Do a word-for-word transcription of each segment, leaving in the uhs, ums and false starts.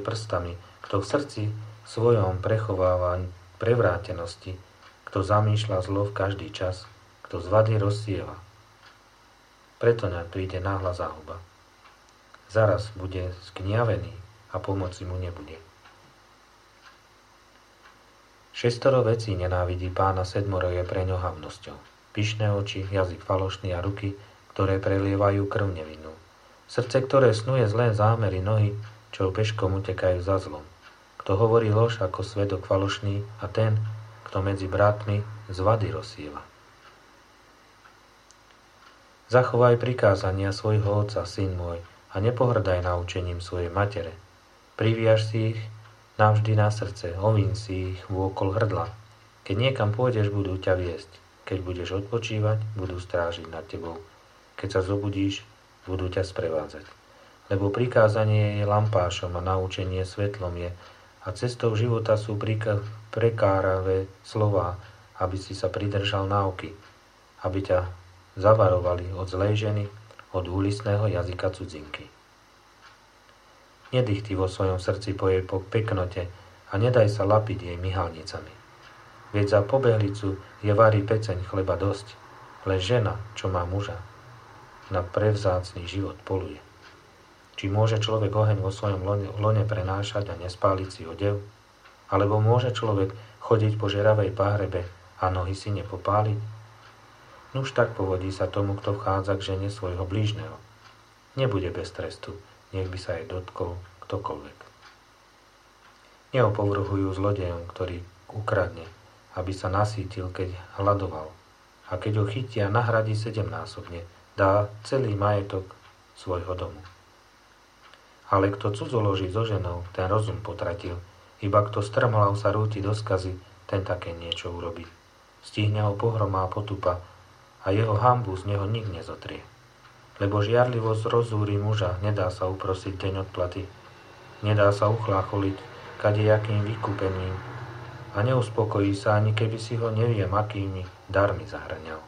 prstami, kto v srdci svojom prechováva prevrátenosti, kto zamýšľa zlo v každý čas, kto z vady rozsieva. Preto nám príde náhla záhuba. Zaraz bude skňavený a pomoci mu nebude. Šestoro vecí nenávidí Pána, sedmoro je pre ňo havnosťou. Pyšné oči, jazyk falošný a ruky, ktoré prelievajú krv nevinnú. Srdce, ktoré snuje zlé zámery, nohy, čo peškom utekajú za zlom. Kto hovorí lož ako svedok falošný a ten, kto medzi bratmi z vady rozsieva. Zachovaj prikázania svojho otca, syn môj, a nepohrdaj naučením svojej matere. Priviaž si ich navždy na srdce, ovín si ich vôkol hrdla. Keď niekam pôjdeš, budú ťa viesť. Keď budeš odpočívať, budú strážiť nad tebou. Keď sa zobudíš, budú ťa sprevádzať. Lebo prikázanie je lampášom a naučenie svetlom je, a cestou života sú prekáravé slová, aby si sa pridržal náuky, aby ťa zavarovali od zlej ženy, od úlisného jazyka cudzinky. Nedych ty vo svojom srdci po jej peknote a nedaj sa lapiť jej myhalnicami. Veď za pobehlicu je varí peceň chleba dosť, ale žena, čo má muža, na prevzácny život poluje. Či môže človek oheň vo svojom lone, lone prenášať a nespáliť si odev? Alebo môže človek chodiť po žeravej páhrebe a nohy si nepopáliť? Nuž tak povodí sa tomu, kto vchádza k žene svojho blížneho. Nebude bez trestu, nech by sa jej dotkol ktokoľvek. Neopovrhujú zlodejom, ktorý ukradne, aby sa nasítil, keď hľadoval. A keď ho chytia, nahradí sedemnásobne, dá celý majetok svojho domu. Ale kto cudzoloží so ženou, ten rozum potratil, iba kto strmhlav sa rúti do skazy, ten také niečo urobí. Stihne ho pohroma a potupa a jeho hanbu z neho nik nezotrie. Lebo žiarlivosť rozúri muža, nedá sa uprosiť deň odplaty, nedá sa uchlácholiť kadejakým vykúpením a neuspokojí sa, ani keby si ho neviem akými darmi zahŕňal.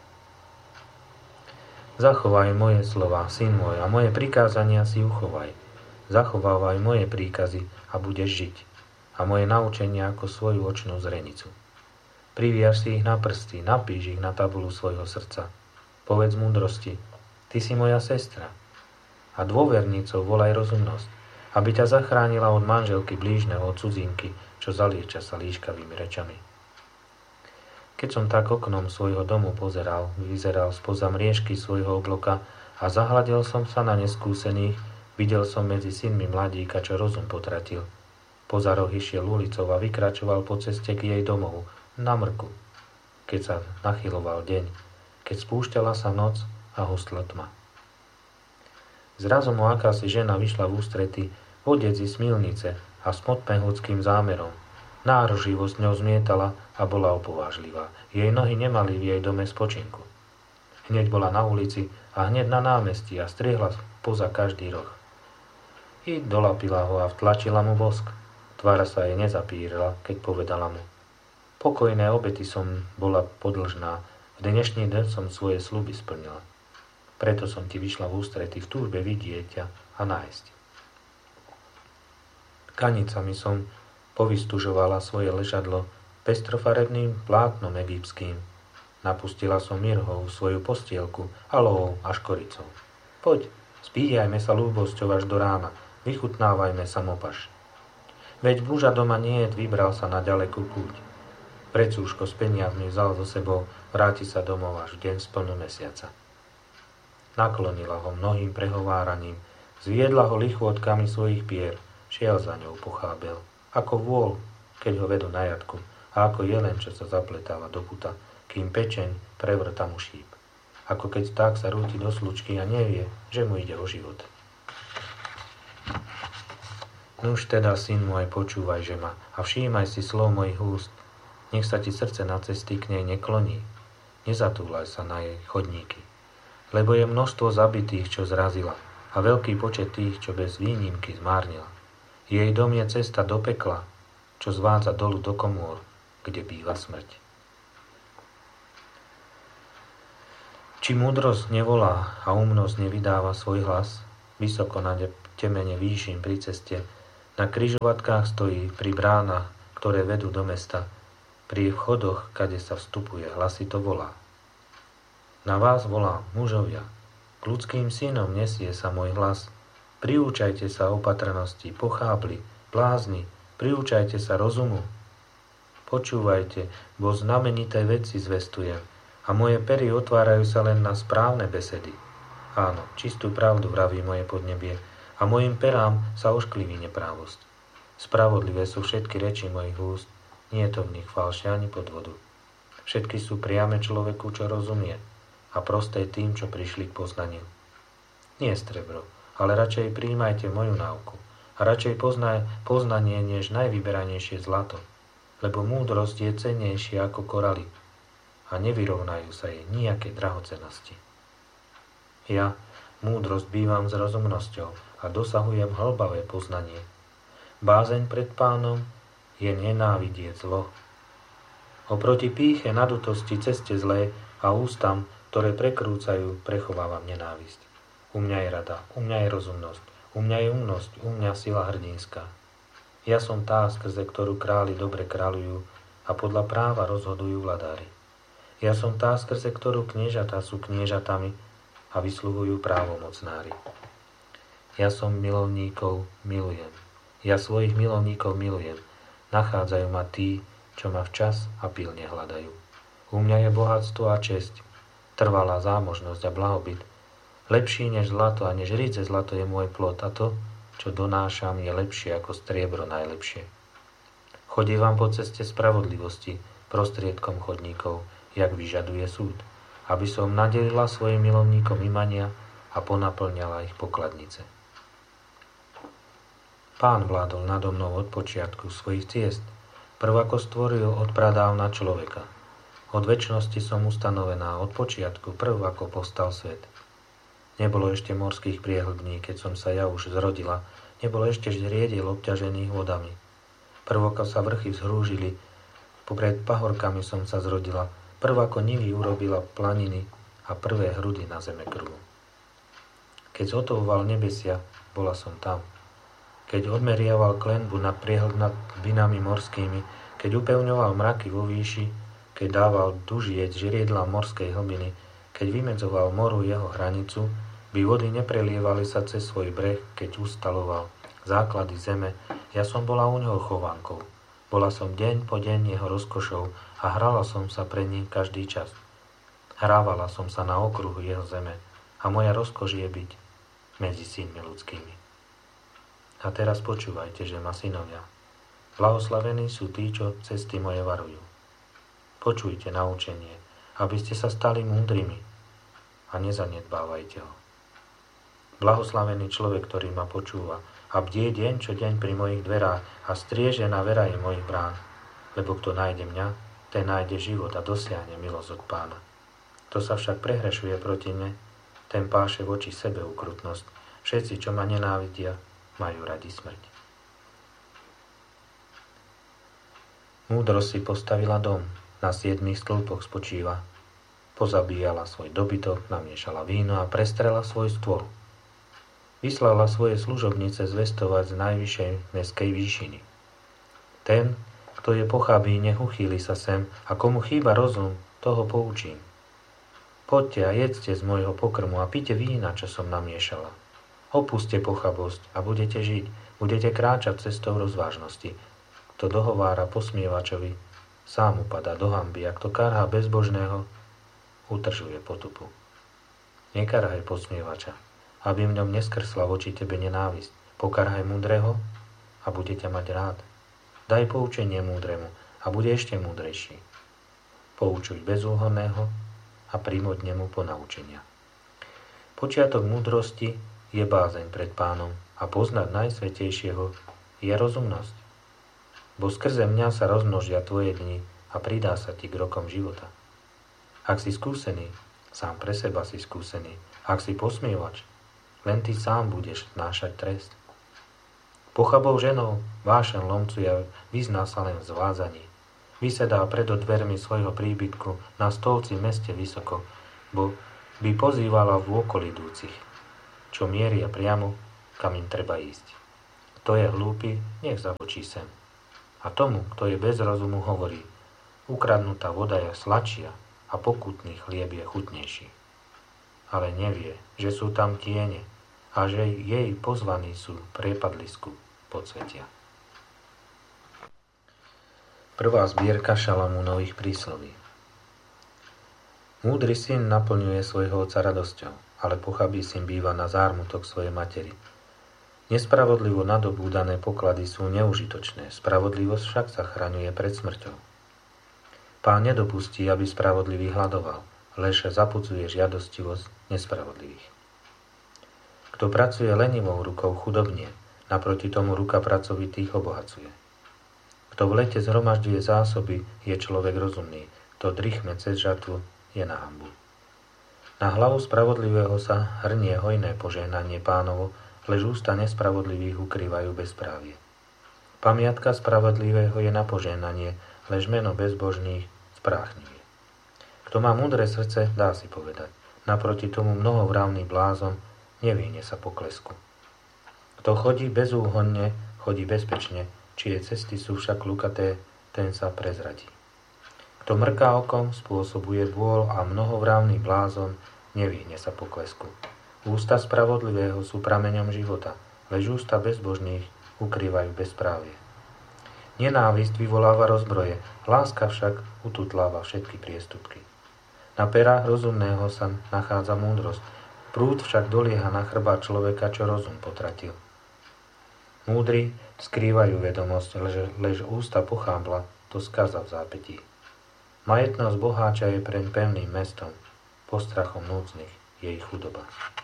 Zachovaj moje slova, syn môj, a moje prikázania si uchovaj. Zachovávaj moje príkazy a budeš žiť, a moje naučenia ako svoju očnú zrenicu. Priviaž si ich na prsty, napíš ich na tabulu svojho srdca. Povedz múdrosti, ty si moja sestra, a dôvernicou volaj rozumnosť, aby ťa zachránila od manželky blížneho, od cudzinky, čo zalieča sa líškavými rečami. Keď som tak oknom svojho domu pozeral, vyzeral spoza mriežky svojho obloka a zahľadil som sa na neskúsených, videl som medzi synmi mladíka, čo rozum potratil. Poza roh išiel ulicou a vykračoval po ceste k jej domovu, na mrku, keď sa nachyloval deň, keď spúšťala sa noc a hustla tma. Zrazu mu akási žena vyšla v ústrety, vodec z milnice a s podpehúckým zámerom. Náruživosť ňou zmietala a bola opovážlivá. Jej nohy nemali v jej dome spočinku. Hneď bola na ulici a hneď na námestí a striehla poza každý roh. I dolapila ho a vtlačila mu bosk. Tvára sa jej nezapírila, keď povedala mu: Pokojné obety som bola podlžná, v dnešný deň som svoje sľuby splnila. Preto som ti vyšla v ústrety v túžbe vidieť ťa a nájsť. Kanicami som povystužovala svoje ležadlo pestrofarebným plátnom egyptským. Napustila som mirhou svoju postielku, alohou a škoricou. Poď, spíjajme sa ľúbosťou až do rána, vychutnávajme samopaš. Veď muža doma nie je, vybral sa na ďalekú púť. Precúško s peniazmi vzal so sebou, vráti sa domov až v deň splnu mesiaca. Naklonila ho mnohým prehováraním, zviedla ho lichôtkami svojich pier, šiel za ňou pochábel, ako vôl, keď ho vedú na jatku, a ako jelen, čo sa zapletáva do puta, kým pečeň prevrta mu šíp. Ako keď tak sa rúti do slučky a nevie, že mu ide o život. Nuž teda, syn môj, počúvaj, že ma, a všímaj si slov mojich úst. Nech sa ti srdce na cesty k nej nekloní. Nezatúľaj sa na jej chodníky. Lebo je množstvo zabitých, čo zrazila, a veľký počet tých, čo bez výnimky zmárnila. Jej dom je cesta do pekla, čo zvádza dolu do komôr, kde býva smrť. Či múdrosť nevolá a umnosť nevydáva svoj hlas, vysoko na temene výšin pri ceste, Na križovatkách stojí pri bránach, ktoré vedú do mesta, pri vchodoch, kade sa vstupuje, hlasito volá. Na vás volám, mužovia, k ľudským synom nesie sa môj hlas. Priúčajte sa opatrnosti, pochábli, blázni, priúčajte sa rozumu. Počúvajte, bo znamenité veci zvestujem a moje pery otvárajú sa len na správne besedy. Áno, čistú pravdu vraví moje podnebie a mojim perám sa oškliví neprávosť. Spravodlivé sú všetky reči mojich úst, nie je to v nich falše ani podvodu. Všetky sú priame človeku, čo rozumie, a prosté tým, čo prišli k poznaniu. Nie strebro, ale radšej prijímajte moju náuku a radšej poznaj, poznanie než najvyberanejšie zlato, lebo múdrosť je cennejšia ako koraly a nevyrovnajú sa jej nijaké drahocennosti. Ja, múdrosť, bývam s rozumnosťou a dosahujem hlbavé poznanie. Bázeň pred Pánom je nenávidieť zlo. Oproti pýche, nadutosti, ceste zlé a ústam, ktoré prekrúcajú, prechovávam nenávisť. U mňa je rada, u mňa je rozumnosť, u mňa je umnosť, u mňa sila hrdinská. Ja som tá, skrze ktorú králi dobre kráľujú a podľa práva rozhodujú vladári. Ja som tá, skrze ktorú kniežatá sú kniežatami a vysluhujú právomocnári. Ja som milovníkov milujem. Ja svojich milovníkov milujem. Nachádzajú ma tí, čo ma včas a pilne hľadajú. U mňa je bohatstvo a česť, trvalá zámožnosť a blahobyt. Lepší než zlato a než rídze zlato je môj plod a to, čo donášam, je lepšie ako striebro najlepšie. Chodievam po ceste spravodlivosti prostriedkom chodníkov, jak vyžaduje súd, aby som nadelila svojim milovníkom imania a ponaplňala ich pokladnice. Pán vládol nado mnou od počiatku svojich ciest, prv ako stvoril od pradávna človeka. Od večnosti som ustanovená, od počiatku, prv ako povstal svet. Nebolo ešte morských priehlbní, keď som sa ja už zrodila, nebolo ešte žriediel obťažených vodami. Prv ako sa vrchy vzhrúžili, popred pahorkami som sa zrodila, prv ako nivy urobila planiny a prvé hrudy na zeme krvu. Keď zhotovoval nebesia, bola som tam. Keď odmeriaval klenbu nad priehlbinami morskými, keď upevňoval mraky vo výši, keď dával dužiec žriedla morskej hlbiny, keď vymedzoval moru jeho hranicu, by vody neprelievali sa cez svoj breh, keď ustaloval základy zeme, ja som bola u neho chovankou. Bola som deň po deň jeho rozkošou a hrala som sa pred ním každý čas. Hrávala som sa na okruhu jeho zeme a moja rozkoš je byť medzi synmi ľudskými. A teraz počúvajte, že ma synovia. Blahoslavení sú tí, čo cesty moje varujú. Počujte naučenie, aby ste sa stali múdrymi a nezanedbávajte ho. Blahoslavený človek, ktorý ma počúva a bdie deň čo deň pri mojich dverách a strieže na veraje mojich brán, lebo kto nájde mňa, ten nájde život a dosiahne milosť od Pána. Kto sa však prehrešuje proti mne, ten páše voči sebe ukrutnosť. Všetci, čo ma nenávidia, majú radi smrť. Múdrosť si postavila dom, na siedmých stĺpoch spočíva. Pozabíjala svoj dobytok, namiešala víno a prestrela svoj stôl. Vyslala svoje služobnice zvestovať z najvyššej mestskej výšiny. Ten, kto je pochabý, nech uchýli sa sem a komu chýba rozum, toho poučím. Poďte a jedzte z môjho pokrmu a pite vína, čo som namiešala. Opuste pochabosť a budete žiť, budete kráčať cestou rozvážnosti. Kto dohovára posmievačovi, sám upadá do hanby, a kto karhá bezbožného, utržuje potupu. Nekarhaj posmievača, aby v ňom neskrsla voči tebe nenávisť. Pokarhaj múdreho a bude ťa mať rád. Daj poučenie múdremu a bude ešte múdrejší. Poučuj bezúhonného a príjmoť nemu ponaučenia. Počiatok múdrosti je bázeň pred Pánom a poznať Najsvätejšieho je rozumnosť. Bo skrze mňa sa rozmnožia tvoje dni a pridá sa ti k rokom života. Ak si skúsený, sám pre seba si skúsený. Ak si posmievač, len ty sám budeš znášať trest. Pochabou ženou vášen lomcuje, vyzná sa len v zvádzaní. Vysedá predo dvermi svojho príbytku na stolci v meste vysoko, bo by pozývala v okolí idúcich, čo mieria priamo, kam im treba ísť. Kto je hlúpy, nech zabočí sem. A tomu, kto je bez rozumu, hovorí: ukradnutá voda je sladšia a pokutný chlieb je chutnejší. Ale nevie, že sú tam tiene a že jej pozvaní sú priepadlisku podsvetia. Prvá zbierka Šalamúnových prísloví. Múdry syn naplňuje svojho otca radosťou, ale pochabý syn býva na zármutok svojej materi. Nespravodlivo nadobúdané poklady sú neužitočné, spravodlivosť však zachraňuje pred smrťou. Pán nedopustí, aby spravodlivý hľadoval, lež zapudzuje žiadostivosť nespravodlivých. Kto pracuje lenivou rukou, chudobnie, naproti tomu ruka pracovitých obohacuje. Kto v lete zhromažďuje zásoby, je človek rozumný, kto drychme cez žatvu, je na hanbu. Na hlavu spravodlivého sa hrnie hojné požehnanie Pánovo, lež ústa nespravodlivých ukrývajú bezprávie. Pamiatka spravodlivého je na požehnanie, lež meno bezbožných spráchňuje. Kto má múdre srdce, dá si povedať, naproti tomu mnohovravný blázon nevyhne sa poklesku. Kto chodí bezúhonne, chodí bezpečne, čije cesty sú však lukaté, ten sa prezradí. Kto mrká okom, spôsobuje bôl a mnohovravný blázon nevyhne sa poklesku. Ústa spravodlivého sú prameňom života, lež ústa bezbožných ukrývajú bezprávie. Nenávisť vyvoláva rozbroje, láska však ututláva všetky priestupky. Na perách rozumného sa nachádza múdrosť, prúd však dolieha na chrbát človeka, čo rozum potratil. Múdri skrývajú vedomosť, lež, lež ústa pochábla, to skaza v zápätí. Majetnosť boháča je preň pevným mestom, postrachom núdznych je ich chudoba.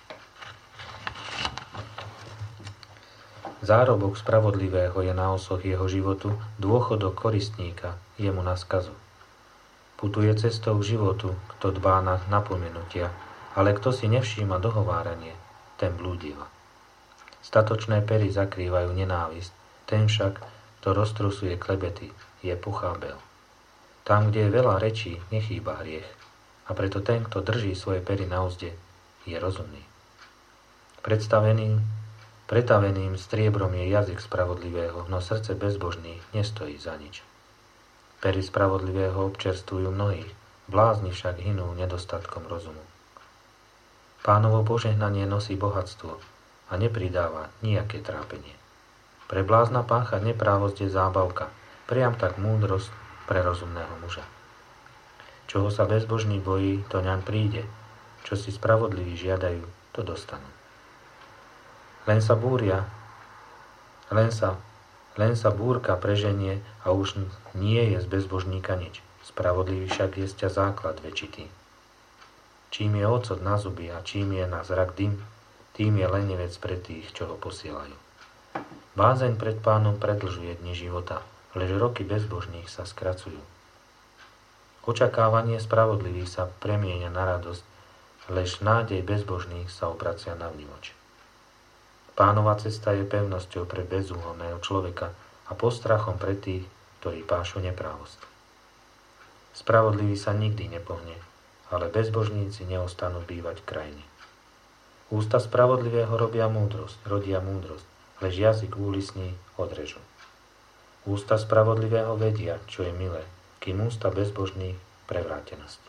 Zárobok spravodlivého je na osoch jeho životu, dôchodok koristníka je mu na skazu. Putuje cestou životu, kto dbá na napomenutia, ale kto si nevšíma dohováranie, ten blúdiva. Statočné pery zakrývajú nenávisť, ten však, kto roztrusuje klebety, je pochábel. Tam, kde je veľa rečí, nechýba hriech, a preto ten, kto drží svoje pery na uzde, je rozumný. Predstaveným, pretaveným striebrom je jazyk spravodlivého, no srdce bezbožných nestojí za nič. Pery spravodlivého občerstvujú mnohých, blázni však hynú nedostatkom rozumu. Pánovo požehnanie nosí bohatstvo a nepridáva nijaké trápenie. Pre blázna páchať neprávosť je zábavka, priam tak múdrosť pre rozumného muža. Čoho sa bezbožný bojí, to ňaň príde, čo si spravodliví žiadajú, to dostanú. Len sa búria, len sa, len sa búrka preženie a už nie je z bezbožníka nič. Spravodlivý však je sťa základ väčitý. Čím je ocot na zuby a čím je na zrak dym, tým je lenivec pre tých, čo ho posielajú. Bázeň pred Pánom predlžuje dni života, lež roky bezbožných sa skracujú. Očakávanie spravodlivých sa premieňa na radosť, lež nádej bezbožných sa obracia na vnívoč. Pánova cesta je pevnosťou pre bezúhonného človeka a postrachom pre tých, ktorí pášu neprávosť. Spravodlivý sa nikdy nepohne, ale bezbožníci neostanú bývať v krajine. Ústa spravodlivého robia múdrosť, rodia múdrosť, lež jazyk úlisný odrežu. Ústa spravodlivého vedia, čo je milé, kým ústa bezbožných prevrátenosti.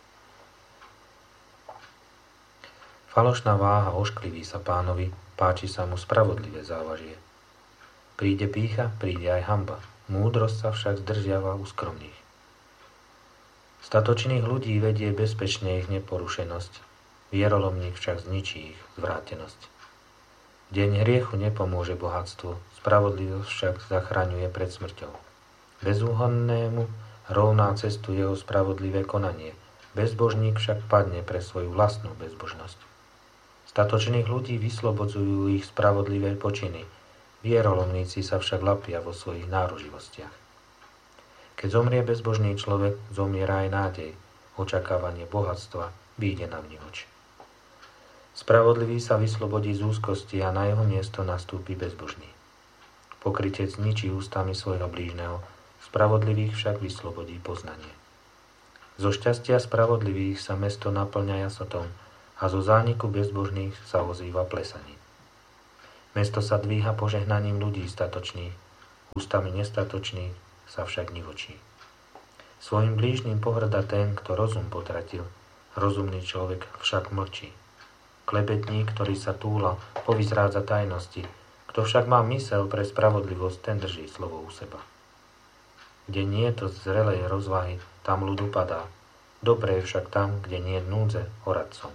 Falošná váha oškliví sa Pánovi, páči sa mu spravodlivé závažie. Príde pýcha, príde aj hanba, múdrosť sa však zdržiava u skromných. Statočných ľudí vedie bezpečne ich neporušenosť, vierolomník však zničí ich zvrátenosť. V deň hriechu nepomôže bohatstvo, spravodlivosť však zachraňuje pred smrťou. Bezúhonnému rovná cestu jeho spravodlivé konanie, bezbožník však padne pre svoju vlastnú bezbožnosť. Statočných ľudí vyslobodzujú ich spravodlivé počiny, vierolomníci sa však lapia vo svojich náruživostiach. Keď zomrie bezbožný človek, zomiera aj nádej, očakávanie bohatstva vyjde na vnívoč. Spravodlivý sa vyslobodí z úzkosti a na jeho miesto nastúpi bezbožný. Pokrytec zničí ústami svojho blížneho, spravodlivých však vyslobodí poznanie. Zo šťastia spravodlivých sa mesto naplňa jasotom a zo zániku bezbožných sa ozýva plesaním. Mesto sa dvíha požehnaním ľudí statočných, ústami nestatočných sa však nivočí. Svojim blížnym pohrda ten, kto rozum potratil, rozumný človek však mlčí. Klebetník, ktorý sa túla, povyzrádza tajnosti, kto však má mysel pre spravodlivosť, ten drží slovo u seba. Kde nie je to zrelej rozvahy, tam ľud upadá, dobre je však tam, kde nie je núdze poradcom.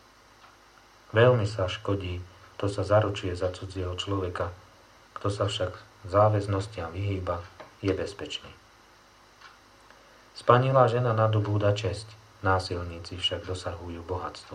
Veľmi sa škodí, kto sa zaručuje za cudzieho človeka, kto sa však záväznostiam vyhýba, je bezpečný. Spanilá žena nadobúda česť, násilníci však dosahujú bohatstvo.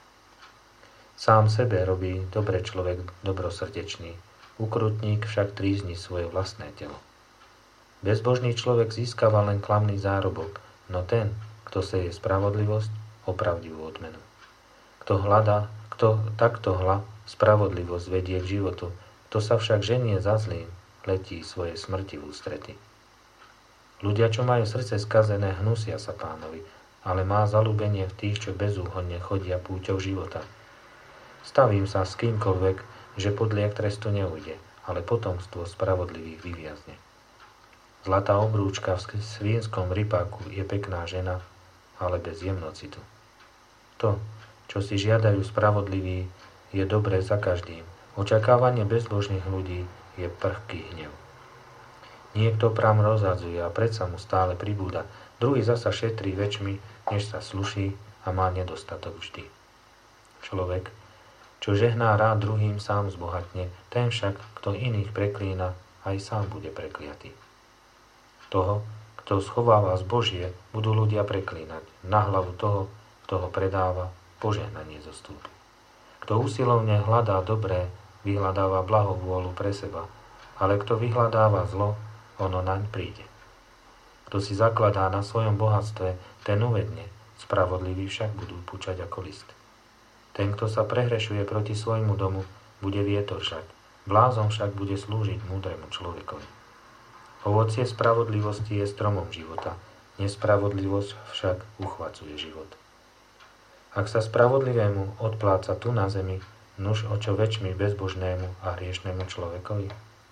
Sám sebe robí dobre človek dobrosrdečný, ukrutník však trízni svoje vlastné telo. Bezbožný človek získava len klamný zárobok, no ten, kto seje spravodlivosť, opravdivú odmenu. Kto hľadá, kto takto hľa, spravodlivosť vedie k životu, kto sa však ženie za zlým, letí svoje smrti v ústrety. Ľudia, čo majú srdce skazené, hnusia sa Pánovi, ale má zaľúbenie v tých, čo bezúhonne chodia púťou života. Stavím sa s kýmkoľvek, že podliek trestu neujde, ale potomstvo spravodlivých vyviazne. Zlatá obrúčka v svínskom rypáku je pekná žena, ale bez jemnocitu. To, čo si žiadajú spravodliví, je dobré za každým. Očakávanie bezbožných ľudí je prchký hnev. Niekto prám rozhadzuje a predsa mu stále pribúda, druhý zasa šetrí väčšmi, než sa sluší a má nedostatok vždy. Človek, čo žehná rád druhým, sám zbohatne, ten však, kto iných preklína, aj sám bude prekliatý. Toho, kto schováva zbožie, budú ľudia preklínať. Na hlavu toho, kto ho predáva, požehnanie zostúpi. Kto usilovne hľadá dobré, vyhľadáva blahovôľu pre seba, ale kto vyhľadáva zlo, ono naň príde. Kto si zakladá na svojom bohatstve, ten uvedne, spravodliví však budú pučať ako list. Ten, kto sa prehrešuje proti svojmu domu, bude vietor žať, blázon však bude slúžiť múdremu človekovi. Ovocie spravodlivosti je stromom života, nespravodlivosť však uchvacuje život. Ak sa spravodlivému odpláca tu na zemi, nuž o čo väčšmi bezbožnému a hriešnemu človekovi?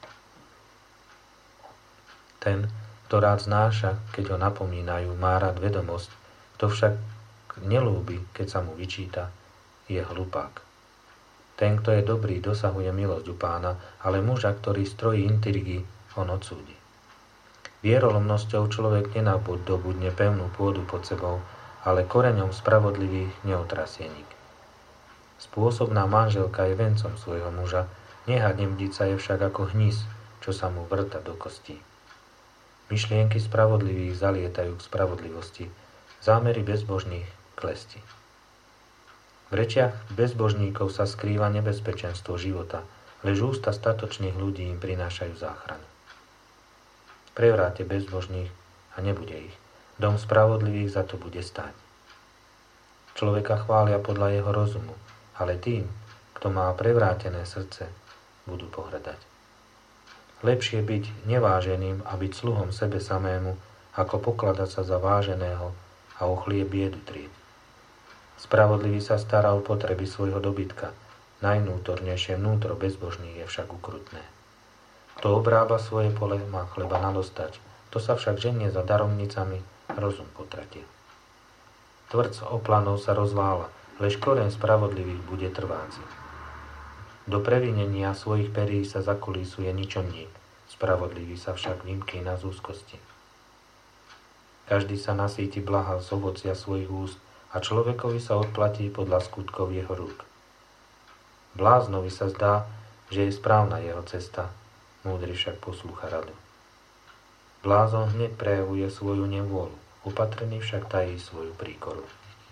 Ten, kto rád znáša, keď ho napomínajú, má rád vedomosť, kto však nelúbi, keď sa mu vyčíta, je hlupák. Ten, kto je dobrý, dosahuje milosť u Pána, ale muža, ktorý strojí intrigy, on odsúdi. Vierolomnosťou človek nenapodobudne pevnú pôdu pod sebou, ale koreňom spravodlivých neotrasie nik. Spôsobná manželka je vencom svojho muža, nehádne mdica je však ako hnis, čo sa mu vrta do kostí. Myšlienky spravodlivých zalietajú k spravodlivosti, zámery bezbožných k lesti. V rečiach bezbožníkov sa skrýva nebezpečenstvo života, lež ústa statočných ľudí im prinášajú záchranu. Prevráte bezbožných a nebude ich. Dom spravodlivých za to bude stáť. Človeka chvália podľa jeho rozumu, ale tým, kto má prevrátené srdce, budú pohrdať. Lepšie byť neváženým a byť sluhom sebe samému, ako pokladať sa za váženého a o chlieb biedu trieť. Spravodlivý sa stará o potreby svojho dobytka, najvnútornejšie vnútro bezbožných je však ukrutné. Kto obrába svoje pole, má chleba nadostať, kto sa však ženie za daromnicami, rozum potratie. Tvrd oplanov sa rozvála, lež koreň spravodlivých bude trváci. Do previnenia svojich perí sa zakolísuje ničomník, spravodlivý sa však vymkýna z úzkosti. Každý sa nasíti blaha z ovocia svojich úst a človekovi sa odplatí podľa skutkov jeho rúk. Bláznovi sa zdá, že je správna jeho cesta, múdry však poslúcha radu. Blázon hneď prejavuje svoju nevôľu, opatrný však tají svoju príkoru.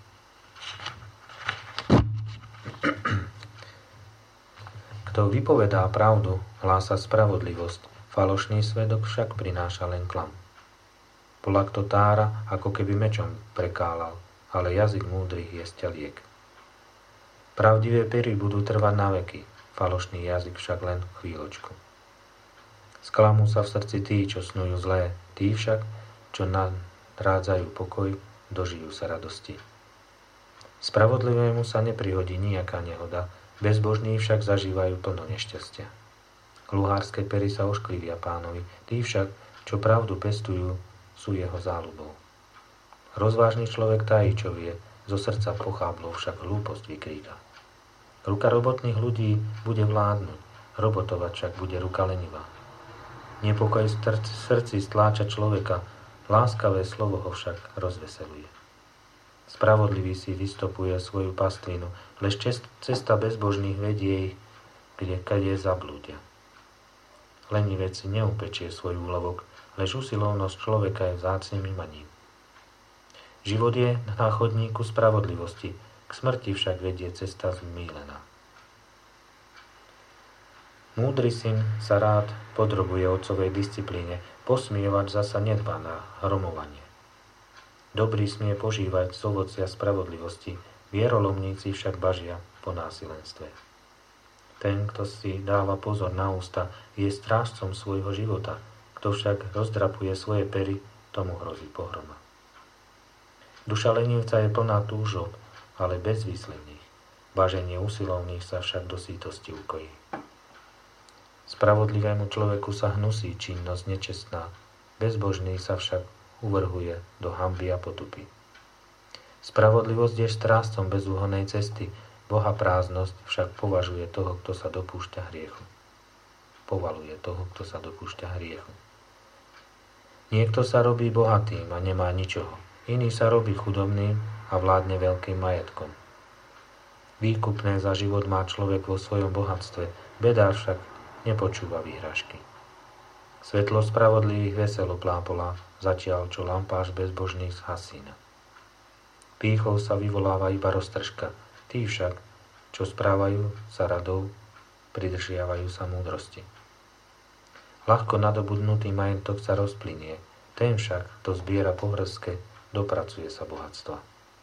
Kto vypovedá pravdu, hlása spravodlivosť, falošný svedok však prináša len klam. Bola kto tára, ako keby mečom prekálal, ale jazyk múdrych je liek. Pravdivé pery budú trvať na veky, falošný jazyk však len chvíľočku. Sklamú sa v srdci tí, čo snujú zlé, tí však, čo nadrádzajú pokoj, dožijú sa radosti. Spravodlivému sa neprihodí nejaká nehoda, Bezbožní však zažívajú plno nešťastia. Luhárske pery sa ošklivia pánovi, tí však, čo pravdu pestujú, sú jeho záľubou. Rozvážny človek tají, čo vie, zo srdca pocháblov však hlúposť vykríka. Ruka robotných ľudí bude vládnuť, robotovať však bude ruka lenivá. Nepokoj v srdci stláča človeka, láskavé slovo ho však rozveseluje. Spravodlivý si vystopuje svoju pastvinu, lež cesta bezbožných vedie ich, kde kade zablúdia. Lenivec si neupečie svoj úlovok, lež usilovnosť človeka je vzácnym imaním. Život je na chodníku spravodlivosti, k smrti však vedie cesta zmýlená. Múdry syn sa rád podrobuje otcovej disciplíne, posmievač zasa nedbá na hromovanie. Dobrý smie požívať z ovocia spravodlivosti, vierolomníci však bažia po násilenstve. Ten, kto si dáva pozor na ústa, je strážcom svojho života, kto však rozdrapuje svoje pery, tomu hrozí pohroma. Duša lenivca je plná túžob, ale bezvýsledných. Baženie usilovných sa však do sítosti ukojí. Spravodlivému človeku sa hnusí činnosť nečestná, bezbožný sa však uvrhuje do hanby a potupy. Spravodlivosť je strážcom bezúhonnej cesty, Boha prázdnosť však považuje toho, kto sa dopúšťa hriechu. Povaluje toho, kto sa dopúšťa hriechu. Niekto sa robí bohatým a nemá ničoho. Iný sa robí chudobným a vládne veľkým majetkom. Výkupné za život má človek vo svojom bohatstve, bedár však nepočúva výhražky. Svetlo spravodlivých veselo plápolá, zatiaľ čo lampáš bezbožných zhasína. Pýchou sa vyvoláva iba roztržka, tí však, čo správajú sa radou, pridržiavajú sa múdrosti. Ľahko nadobudnutý majetok sa rozplynie, ten však, kto zbiera pohrstke, dopracuje sa bohatstva.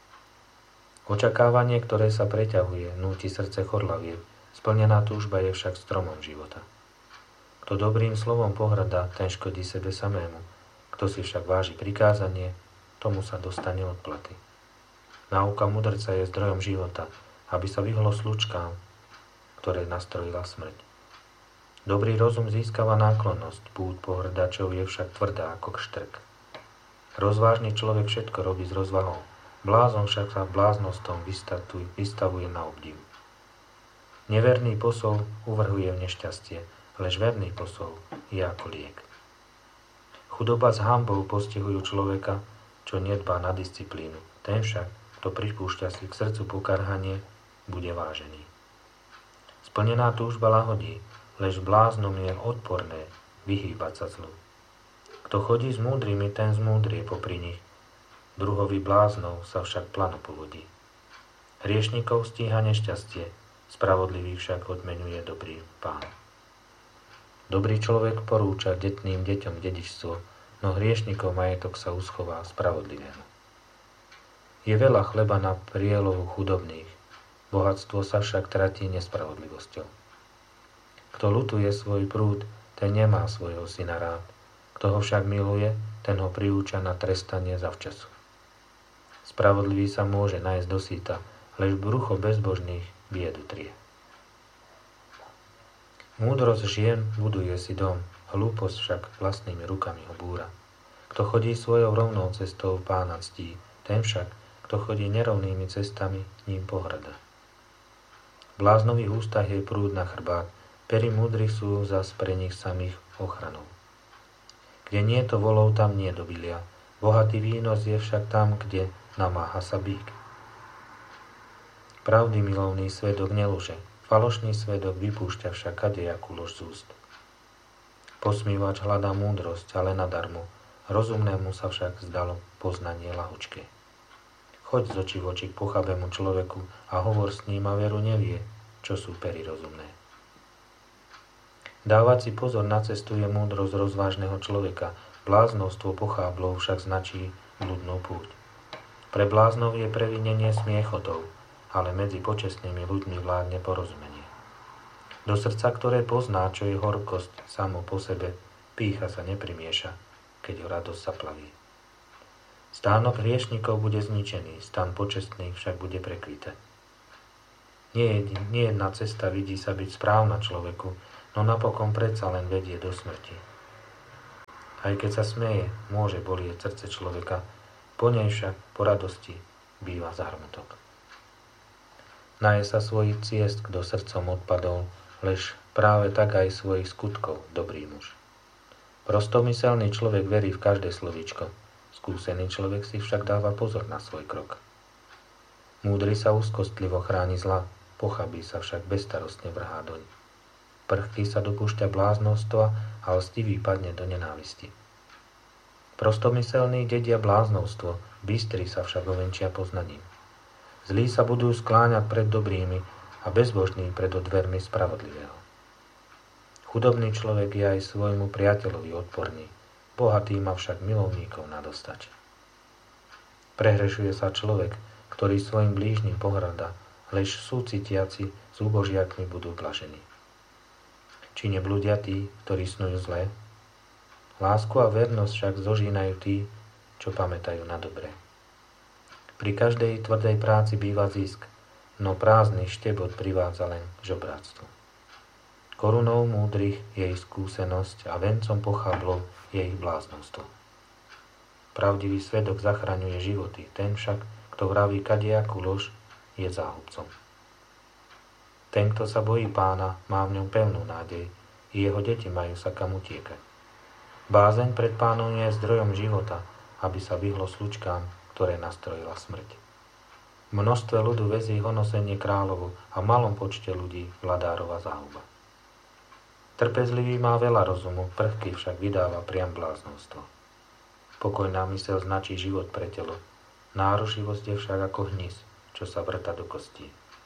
Očakávanie, ktoré sa preťahuje, núti srdce chorlavie, splnená túžba je však stromom života. Kto dobrým slovom pohŕda, ten škodí sebe samému, kto si však váži prikázanie, tomu sa dostane odplaty. Náuka mudrca je zdrojom života, aby sa vyhlo slučkám, ktoré nastrojila smrť. Dobrý rozum získava náklonnosť, púť pohŕdačov je však tvrdá ako kštrk. Rozvážny človek všetko robí s rozvahou, blázon však sa bláznostom vystavuje na obdiv. Neverný posol uvrhuje v nešťastie, lež verný posol je ako liek. Chudoba s hanbou postihujú človeka, čo nedbá na disciplínu, ten však, kto pripúšťa si k srdcu pokarhanie, bude vážený. Splnená túžba lahodí, lež bláznom je odporné vyhýbať sa zlu. Kto chodí s múdrymi, ten zmúdrie popri nich, druhovi bláznov sa však plano povodí. Hriešnikov stíha nešťastie, spravodlivý však odmenuje dobrý pán. Dobrý človek porúča detným deťom dedičstvo, no hriešnikov majetok sa uschová spravodlivému. Je veľa chleba na prielovu chudobných, bohatstvo sa však tratí nespravodlivosťou. Kto ľutuje svoj prúd, ten nemá svojho syna rád, kto ho však miluje, ten ho priúča na trestanie zavčasu. Spravodlivý sa môže nájsť do síta, lež brucho bezbožných biedu trie. Múdrosť žien buduje si dom, hlúposť však vlastnými rukami ho búra. Kto chodí svojou rovnou cestou, pána ctí, ten však, kto chodí nerovnými cestami, ním pohŕda. V bláznových ústach je prúd na chrbát, pery múdrych sú zas pre nich samých ochranou. Kde nie to volov, tam nie dobilia, bohatý výnos je však tam, kde namáha sa bík. Pravdy milovný svedok neluže, falošný svedok vypúšťa však kadejakú lož z úst. Posmívač hľadá múdrosť, ale nadarmo, rozumnému sa však zdalo poznanie lahučké. Choď z očí v oči k pochabému človeku a hovor s ním a veru nevie, čo sú pery rozumné. Dávať si pozor na cestu je múdrosť rozvážneho človeka, bláznostvo pocháblov však značí bludnú púť. Pre bláznov je previnenie smiechotov, ale medzi počestnými ľuďmi vládne porozumenie. Do srdca, ktoré pozná, čo je horkosť samo po sebe, pýcha sa neprimieša, keď ho radosť zaplaví. Stánok hriešnikov bude zničený, stan počestných však bude prekvitať. Nie, nie jedna cesta vidí sa byť správna človeku, no napokon predsa len vedie do smrti. Aj keď sa smeje, môže bolieť srdce človeka, po nej však po radosti býva zármutok. Naje sa svojich ciest, kto srdcom odpadol, lež práve tak aj svojich skutkov dobrý muž. Prostomyselný človek verí v každé slovíčko, skúsený človek si však dáva pozor na svoj krok. Múdry sa úzkostlivo chráni zla, pochabí sa však bezstarostne vrhá doň. Prchký sa dopúšťa bláznostva a lstivý padne do nenávisti. Prostomyselní dedia bláznostvo, bystrí sa však ovenčia poznaním. Zlí sa budú skláňať pred dobrými a bezbožní pred dvermi spravodlivého. Chudobný človek je aj svojmu priateľovi odporný, bohatý má však milovníkov nadostač. Prehrešuje sa človek, ktorý svojim blížnym pohrada, lež súcitiaci s úbožiakmi budú blažení. Či neblúdia tí, ktorí snujú zlé? Lásku a vernosť však zožínajú tí, čo pamätajú na dobré. Pri každej tvrdej práci býva zisk, no prázdny štebot privádza len k žobráctvu. Korunou múdrych je ich skúsenosť a vencom pocháblov je ich bláznostvo. Pravdivý svedok zachraňuje životy, ten však, kto vraví kadejakú lož, je záhubcom. Ten, kto sa bojí Pána, má v ňom pevnú nádej, i jeho deti majú sa kam utiekať. Bázeň pred Pánom je zdrojom života, aby sa vyhlo slučkám, ktoré nastrojila smrť. V množstve ľudu väzí honosenie kráľovu a v malom počte ľudí vladárova záhuba. Trpezlivý má veľa rozumu, prchký však vydáva priam bláznostvo. Pokojná myseľ značí život pre telo, nárušivosť je však ako hnis, čo sa vrta do kostí.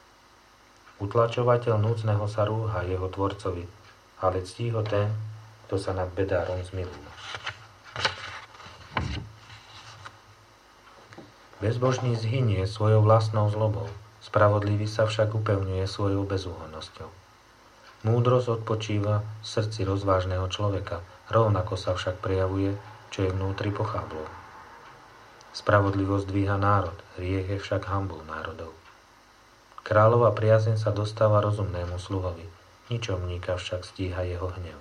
Utlačovateľ núcneho sa rúha jeho tvorcovi, ale ctí ho ten, kto sa nad bedárom zmiluje. Bezbožný zhynie svojou vlastnou zlobou, spravodlivý sa však upevňuje svojou bezúhonnosťou. Múdrosť odpočíva v srdci rozvážneho človeka, rovnako sa však prejavuje, čo je vnútri pocháblov. Spravodlivosť dvíha národ, hriech je však hanbou národov. Kráľova priazeň sa dostáva rozumnému sluhovi, ničomníka však stíha jeho hnev.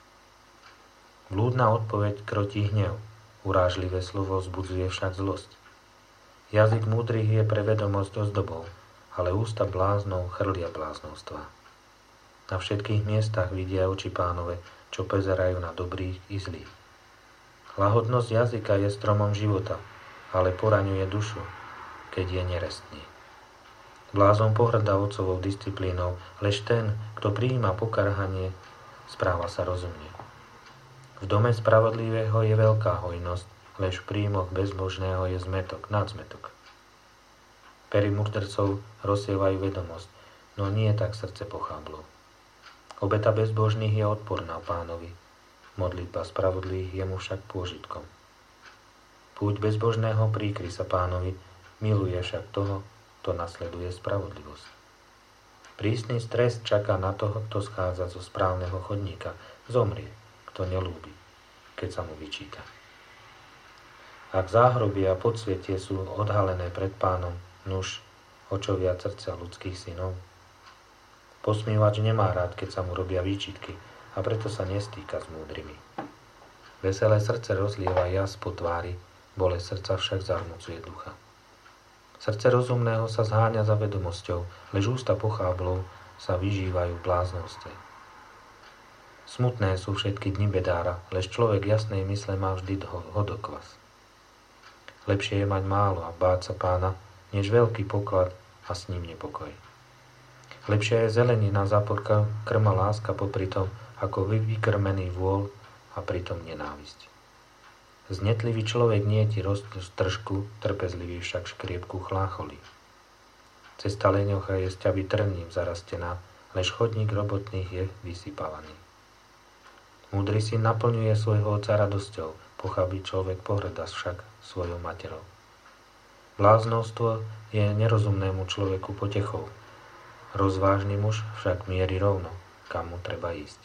Blúdna odpoveď krotí hnev, urážlivé slovo vzbudzuje však zlosť. Jazyk múdrych je pre vedomosť ozdobou, ale ústa bláznov chrlia bláznovstvá. Na všetkých miestach vidia oči Pánove, čo pozerajú na dobrých i zlých. Lahodnosť jazyka je stromom života, ale poraňuje dušu, keď je nerestný. Blázon pohŕda otcovou disciplínou, lež ten, kto prijíma pokarhanie, správa sa rozumne. V dome spravodlivého je veľká hojnosť, lež v príjmoch bezbožného je zmetok, nadzmetok. Pery mudrcov rozsievajú vedomosť, no nie tak srdce pocháblov. Obeta bezbožných je odporná Pánovi, modlitba spravodlivých je mu však pôžitkom. Púť bezbožného príkry sa Pánovi, miluje však toho, kto nasleduje spravodlivosť. Prísny stres čaká na toho, kto schádza zo správneho chodníka, zomrie, kto nelúbi, keď sa mu vyčíta. Ak záhroby a podsvietie sú odhalené pred Pánom, nuž, o čo viac srdca ľudských synov? Posmievač nemá rád, keď sa mu robia výčitky a preto sa nestýka s múdrymi. Veselé srdce rozlieva jas po tvári, bolesť srdca však zarmucuje ducha. Srdce rozumného sa zháňa za vedomosťou, lež ústa pocháblov sa vyžívajú v bláznoste. Smutné sú všetky dni bedára, lež človek jasnej mysle má vždy hodokvas. Lepšie je mať málo a báť sa Pána, než veľký poklad a s ním nepokoj. Lepšia je zelenina za krma láska popri tom, ako vykrmený vôľ a pritom nenávisť. Znetlivý človek nieti roztržku, trpezlivý však škriepku chlácholí. Cesta leňocha je sťavy trním zarastená, lež chodník robotných je vysypávaný. Múdry si naplňuje svojho otca radosťou, pochabý človek pohrda však svojou materou. Bláznostvo je nerozumnému človeku potechou, rozvážny muž však mierí rovno, kam mu treba ísť.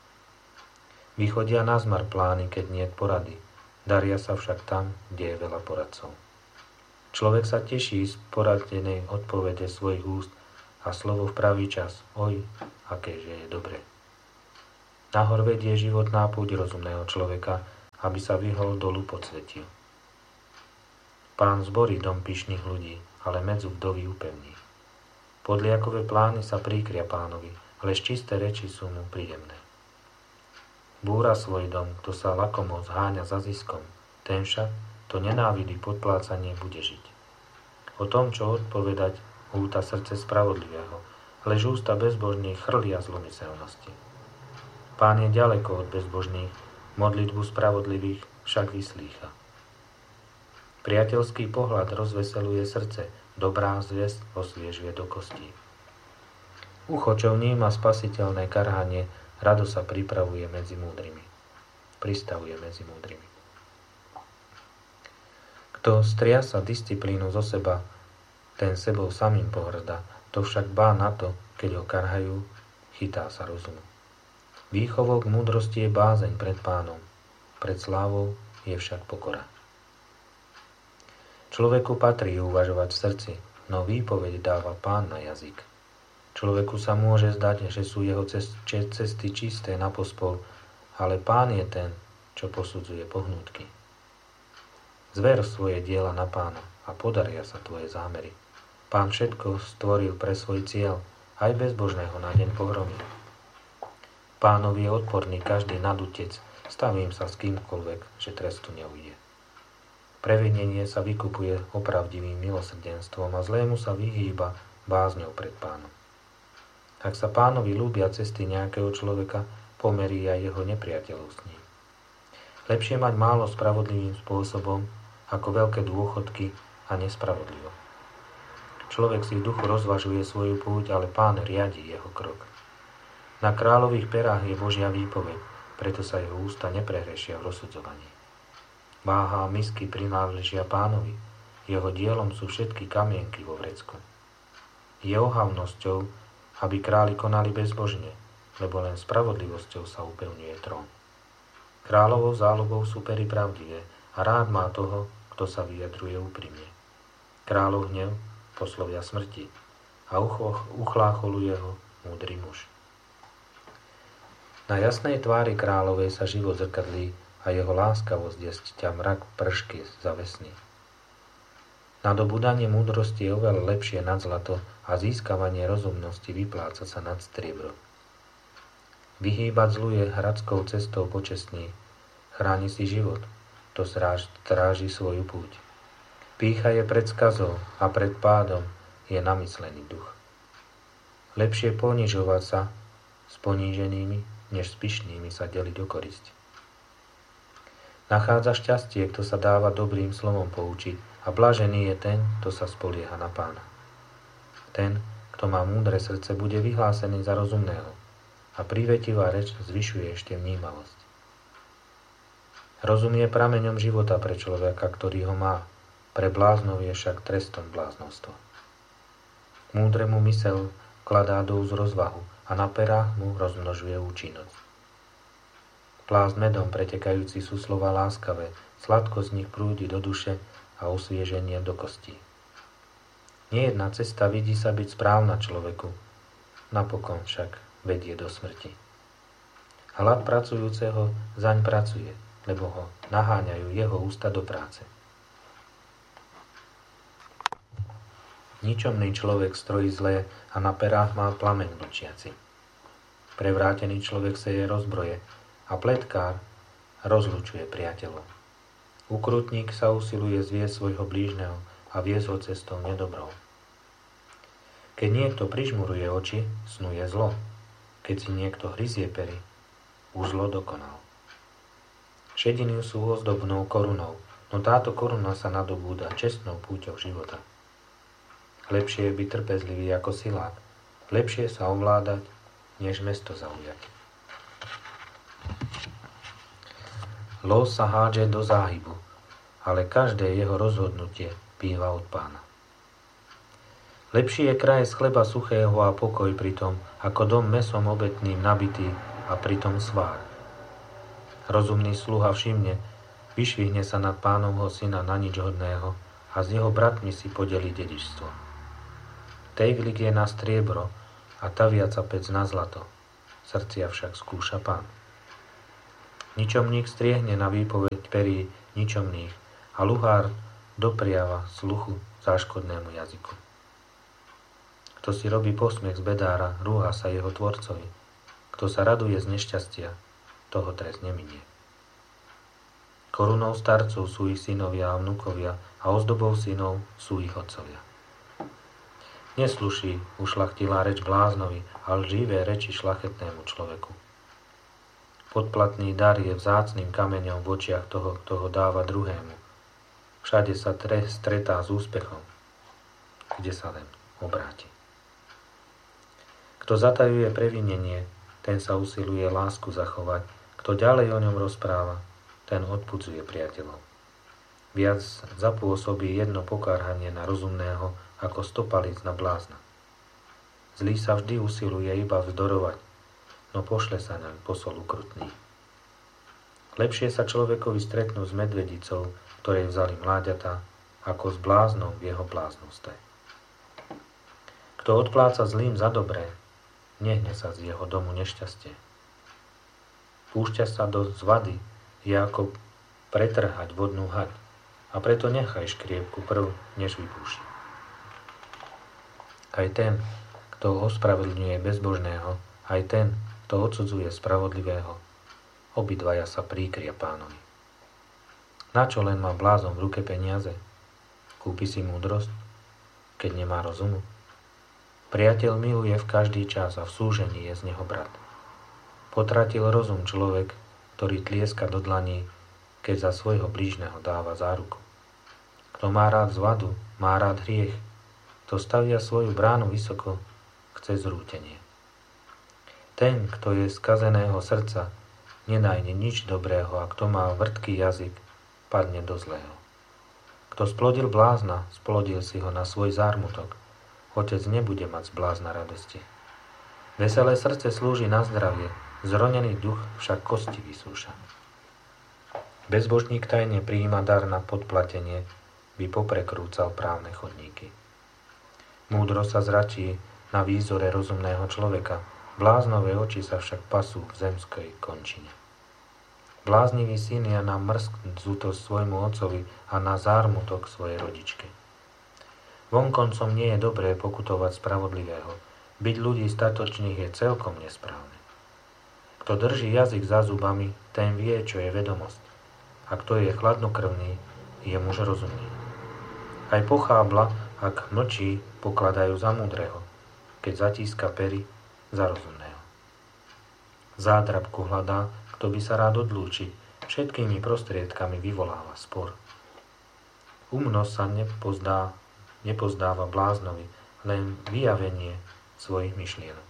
Vychodia na zmar plány, keď niet porady, daria sa však tam, kde je veľa poradcov. Človek sa teší z poradenej odpovede svojich úst, a slovo v pravý čas. Oj, akéže je dobre. Nahor vedie životná púť rozumného človeka, aby sa vyhol dolu podsvetil. Pán zborí dom pyšných ľudí, ale medzu vdovy upevní. Podliakové plány sa príkria pánovi, ale čisté reči sú mu príjemné. Búra svoj dom, kto sa lakomo zháňa za ziskom, ten však, to nenávidí podplácanie, bude žiť. O tom, čo odpovedať, húta srdce spravodlivého, lež ústa bezbožných chrlia zlomyselnosti. Pán je ďaleko od bezbožných, modlitbu spravodlivých však vyslýcha. Priateľský pohľad rozveseluje srdce, dobrá zväzť osviežuje do kostí. Ucho, čo vníma spasiteľné karhanie, rado sa pripravuje medzi múdrymi. Pristavuje medzi múdrymi. Kto striasa disciplínu zo seba, ten sebou samým pohŕda, to však bá na to, keď ho karhajú, chytá sa rozumu. Výchovou k múdrosti je bázeň pred pánom, pred slávou je však pokora. Človeku patrí uvažovať v srdci, no výpoveď dáva pán na jazyk. Človeku sa môže zdať, že sú jeho cesty čisté na pospol, ale pán je ten, čo posudzuje pohnútky. Zver svoje diela na pána a podaria sa tvoje zámery. Pán všetko stvoril pre svoj cieľ, aj bezbožného na deň pohromy. Pánovi je odporný každý nadutec, stavím sa s kýmkoľvek, že trestu neujde. Previnenie sa vykupuje opravdivým milosrdenstvom a zlému sa vyhýba bázňou pred pánom. Ak sa pánovi ľúbia cesty nejakého človeka, pomerí aj jeho nepriateľov s ním. Lepšie mať málo spravodlivým spôsobom, ako veľké dôchodky a nespravodlivo. Človek si v duchu rozvažuje svoju púť, ale pán riadi jeho krok. Na kráľových perách je Božia výpoveď, preto sa jeho ústa neprehrešia v rozsudzovaní. Váha a misky prináležia pánovi, jeho dielom sú všetky kamienky vo vrecku. Je ohavnosťou, aby králi konali bezbožne, lebo len spravodlivosťou sa upevňuje trón. Kráľovou záľubou sú pery pravdivé a rád má toho, kto sa vyjadruje úprimne. Kráľov hnev poslovia smrti a uchlácholuje ho múdry muž. Na jasnej tvári kráľovej sa život zrkadlí a jeho láskavosť je sťa mrak pršky zavesný. Nadobúdanie múdrosti je oveľa lepšie nad zlato a získavanie rozumnosti vypláca sa nad striebro. Vyhýbať zlu je hradskou cestou počestný, chráni si život, to stráži svoju púť. Pýcha je pred skazou a pred pádom je namyslený duch. Lepšie ponižovať sa s poníženými, než s pyšnými sa deliť o korisť. Nachádza šťastie, kto sa dáva dobrým slovom poučiť, a blažený je ten, kto sa spolieha na pána. Ten, kto má múdre srdce, bude vyhlásený za rozumného a prívetivá reč zvyšuje ešte vnímavosť. Rozum je prameňom života pre človeka, ktorý ho má, pre bláznov je však trestom bláznostvo. Múdremu mysel kladá do úst rozvahu a na perách mu rozmnožuje účinnosť. Plásť medom pretekajúci sú slova láskavé, sladko z nich prúdi do duše a osvieženie do kostí. Nejedná cesta vidí sa byť správna človeku, napokon však vedie do smrti. Hlad pracujúceho zaň pracuje, lebo ho naháňajú jeho ústa do práce. Ničomný človek strojí zlé a na perách má plameň vlčiaci. Prevrátený človek seje rozbroje a pletkár rozlučuje priateľov. Ukrutník sa usiluje zviesť svojho blížneho a viesť ho cestou nedobrou. Keď niekto prižmuruje oči, snuje zlo. Keď si niekto hryzie pery, už zlo dokonal. Šediny sú ozdobnou korunou, no táto koruna sa nadobúda čestnou púťou života. Lepšie je byť trpezlivý ako silák, lepšie sa ovládať, než mesto zaujať. Los sa hádže do záhybu, ale každé jeho rozhodnutie býva od pána. Lepší je kraj z chleba suchého a pokoj pritom, ako dom mesom obetným nabitý a pritom svár. Rozumný sluha všimne, vyšvihne sa nad pánovho syna na nič hodného a s jeho bratmi si podeli dedičstvo. Tejvlik je na striebro a taviaca pec na zlato. Srdcia však skúša Pán. Ničomník striehne na výpoveď perí ničomných a luhár dopriava sluchu záškodnému jazyku. Kto si robí posmiech z bedára, rúha sa jeho tvorcovi. Kto sa raduje z nešťastia, toho trest neminie. Korunou starcov sú ich synovia a vnukovia a ozdobou synov sú ich otcovia. Nesluší ušlachtilá reč bláznovi, ale živé reči šlachetnému človeku. Podplatný dar je vzácnym kameňom v očiach toho, kto ho dáva druhému. Všade sa tre, stretá s úspechom, kde sa len obráti. Kto zatajuje previnenie, ten sa usiluje lásku zachovať. Kto ďalej o ňom rozpráva, ten odpudzuje priateľov. Viac zapôsobí jedno pokárhanie na rozumného, ako sto palíc na blázna. Zlý sa vždy usiluje iba vzdorovať, no pošle sa naň posol ukrutný. Lepšie sa človekovi stretnú s medvedicou, ktorej vzali mláďatá, ako s bláznom v jeho bláznoste. Kto odpláca zlým za dobré, nehne sa z jeho domu nešťastie. Púšťa sa do zvady, je ako pretrhať vodnú haď, a preto nechaj škriepku prv, než vypúši. Aj ten, kto ospravedlňuje bezbožného, aj ten, kto odsudzuje spravodlivého, obidvaja sa príkria Pánovi. Načo len má blázon v ruke peniaze? Kúpi si múdrosť, keď nemá rozumu? Priateľ miluje v každý čas a v súžení je z neho brat. Potratil rozum človek, ktorý tlieska do dlaní, keď za svojho blížneho dáva záruku. Kto má rád zvadu, má rád hriech. Kto stavia svoju bránu vysoko, chce zrútenie. Ten, kto je skazeného srdca, nenájde nič dobrého, a kto má vrtký jazyk, padne do zlého. Kto splodil blázna, splodil si ho na svoj zármutok. Otec nebude mať z blázna radosti. Veselé srdce slúži na zdravie, zronený duch však kosti vysúša. Bezbožník tajne prijíma dar na podplatenie, by poprekrúcal právne chodníky. Múdro sa zračí na výzore rozumného človeka, bláznové oči sa však pasú v zemskej končine. Bláznivý syn je na mrzknútosť svojmu otcovi a na zármutok svojej rodičke. Vonkoncom nie je dobré pokutovať spravodlivého, byť ľudí statočných je celkom nesprávne. Kto drží jazyk za zubami, ten vie, čo je vedomosť, a kto je chladnokrvný, je muž rozumný. Aj pochábla, ak mlčí, pokladajú za múdreho, keď zatíska pery, za rozumného. Zádrabku hľadá, kto by sa rád odlúčiť, všetkými prostriedkami vyvoláva spor. Umnosť sa nepozdá, nepozdáva bláznovi, len vyjavenie svojich myšlienok.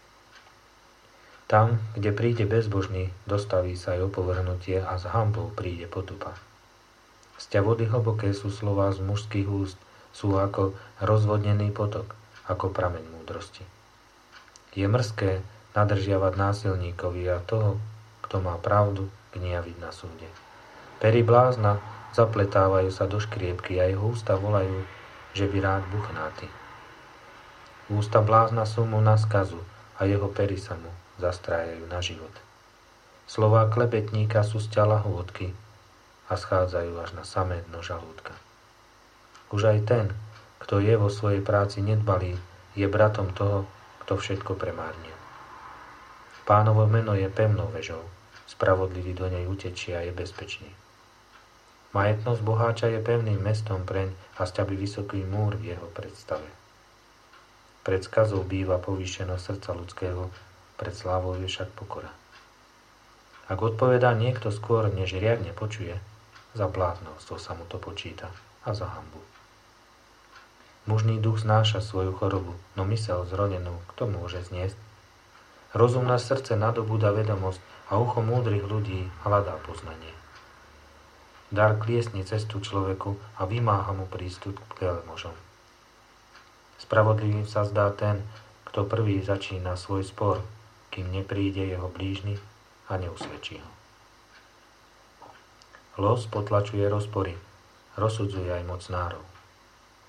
Tam, kde príde bezbožný, dostaví sa aj opovrhnutie a s hanbou príde potupa. Sťa vody hlboké sú slová z mužských úst, sú ako rozvodnený potok, ako prameň múdrosti. Je mrzké nadržiavať násilníkovi a toho, kto má pravdu, gnieviť na súde. Pery blázna zapletávajú sa do škriepky a jeho ústa volajú, že by rád buchnáty. Ústa blázna sú mu na skazu a jeho pery sa mu zastrájajú na život. Slová klebetníka sú sťa lahôdky a schádzajú až na samé dno žalúdka. Už aj ten, kto je vo svojej práci nedbalý, je bratom toho, kto všetko premárnil. Pánovo meno je pevnou vežou, spravodlivý do nej utečie a je bezpečný. Majetnosť boháča je pevným mestom preň a sťabi vysoký múr v jeho predstave. Pred skazou býva povýšenosť srdca ľudského, pred slávou je však pokora. Ak odpovedá niekto skôr, než riadne počuje, za bláznostvo sa mu to počíta a za hanbu. Mužný duch znáša svoju chorobu, no mysel zronenú kto môže zniesť? Rozumné srdce nadobúda vedomosť a ucho múdrych ľudí hľadá poznanie. Dar kliesni cestu človeku a vymáha mu prístup k veľmožom. Spravodlivým sa zdá ten, kto prvý začína svoj spor, kým nepríde jeho blížny a neusvedčí ho. Los potlačuje rozpory, rozsudzuje aj mocnárov.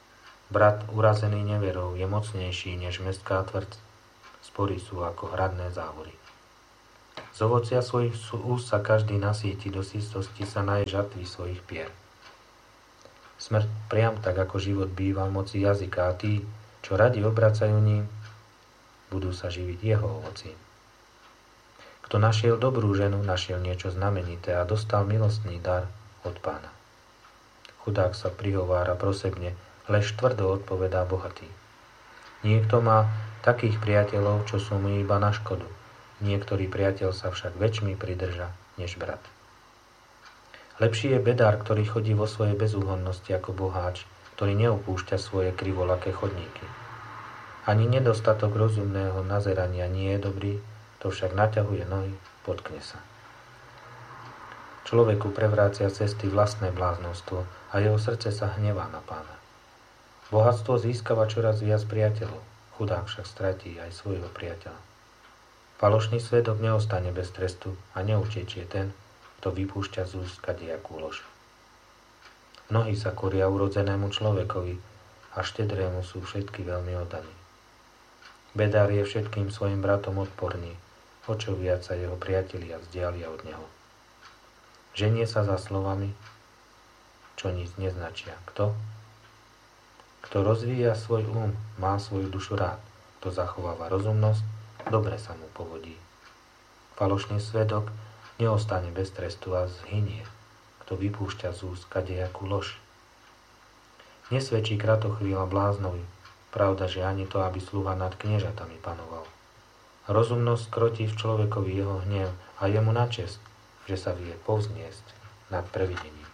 Brat urazený neverou je mocnejší než mestská tvrď. Spory sú ako hradné závory. Z ovocia svojich úst sa každý nasíti, do sístosti sa naje žatvy svojich pier. Smrť priam tak ako život býva v moci jazyka a tí, čo radi obracajú ním, budú sa živiť jeho ovocím. Kto našiel dobrú ženu, našiel niečo znamenité a dostal milostný dar od Pána. Chudák sa prihovára prosebne, lež tvrdo odpovedá bohatý. Niekto má takých priateľov, čo sú mu iba na škodu. Niektorý priateľ sa však väčšmi pridrža, než brat. Lepší je bedár, ktorý chodí vo svojej bezúhonnosti ako boháč, ktorý neopúšťa svoje krivolaké chodníky. Ani nedostatok rozumného nazerania nie je dobrý, to však naťahuje nohy, potkne sa. Človeku prevrácia cesty vlastné bláznostvo a jeho srdce sa hnevá na Pána. Bohatstvo získava čoraz viac priateľov, chudák však stratí aj svojho priateľa. Falošný svedok neostane bez trestu a neutečie ten, kto vypúšťa z úst kadejakú lož. Mnohí sa koria urodzenému človekovi a štedrému sú všetky veľmi oddaní. Bedár je všetkým svojim bratom odporný, o čo viac sa jeho priatelia vzdialia od neho. Ženie sa za slovami, čo nic neznačia. Kto? Kto rozvíja svoj um, má svoju dušu rád. Kto zachováva rozumnosť, dobre sa mu povodí. Falošný svedok neostane bez trestu a zhynie, kto vypúšťa z úst kadejakú lož. Nesvedčí kratochvíľa bláznovi, pravda, že ani to, aby sluha nad kniežatami panoval. Rozumnosť krotí v človekovi jeho hnev a je mu na česť, že sa vie povzniesť nad previdením.